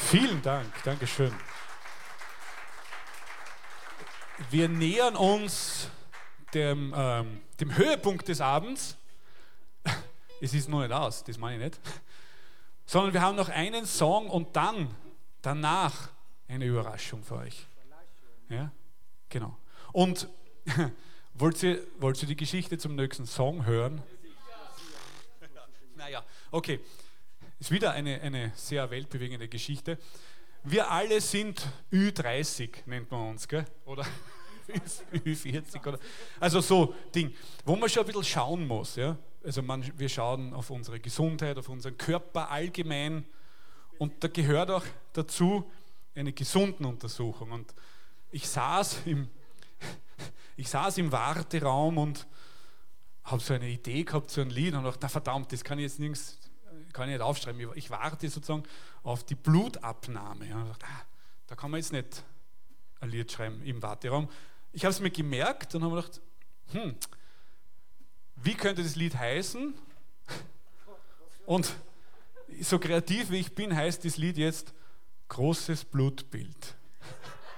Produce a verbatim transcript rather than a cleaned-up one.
Vielen Dank, Dankeschön. Wir nähern uns dem, ähm, dem Höhepunkt des Abends. Es ist noch nicht aus, das meine ich nicht. Sondern wir haben noch einen Song und dann, danach, eine Überraschung für euch. Ja, genau. Und wollt ihr, wollt ihr die Geschichte zum nächsten Song hören? Naja, okay. Ist wieder eine, eine sehr weltbewegende Geschichte. Wir alle sind Ü dreißig, nennt man uns, gell? Oder Ü vierzig. Oder, also so Ding, wo man schon ein bisschen schauen muss. Ja? Also man, wir schauen auf unsere Gesundheit, auf unseren Körper allgemein. Und da gehört auch dazu eine Gesundenuntersuchung. Und ich saß im, ich saß im Warteraum und habe so eine Idee gehabt, so ein Lied und dachte, na verdammt, das kann ich jetzt nirgends, kann ich nicht aufschreiben. Ich warte sozusagen auf die Blutabnahme. Und dachte, ah, da kann man jetzt nicht ein Lied schreiben im Warteraum. Ich habe es mir gemerkt und habe mir gedacht, hm, wie könnte das Lied heißen? Und so kreativ wie ich bin, heißt das Lied jetzt Großes Blutbild.